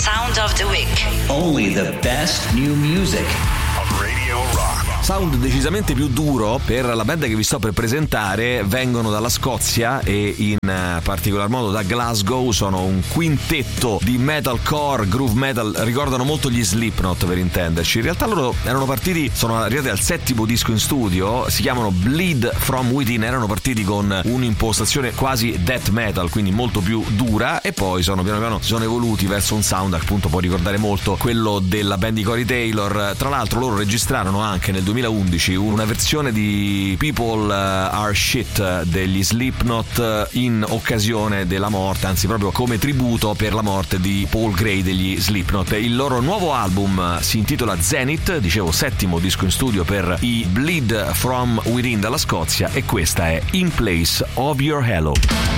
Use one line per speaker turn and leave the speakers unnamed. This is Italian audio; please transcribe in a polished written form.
Sound of the Week.
Only the best new music.
Radio Rock.
Sound decisamente più duro per la band che vi sto per presentare. Vengono dalla Scozia e in particolar modo da Glasgow. Sono un quintetto di metalcore, groove metal. Ricordano molto gli Slipknot, per intenderci. In realtà loro sono arrivati al 7° disco in studio. Si chiamano Bleed From Within. Erano partiti con un'impostazione quasi death metal, quindi molto più dura, e poi piano piano si sono evoluti verso un sound che appunto può ricordare molto quello della band di Corey Taylor. Tra l'altro loro registrarono anche nel 2011 una versione di People Are Shit degli Slipknot in occasione della morte, anzi proprio come tributo per la morte di Paul Gray degli Slipknot. Il loro nuovo album si intitola Zenith, dicevo 7° disco in studio per i Bleed From Within dalla Scozia, e questa è In Place of Your Halo.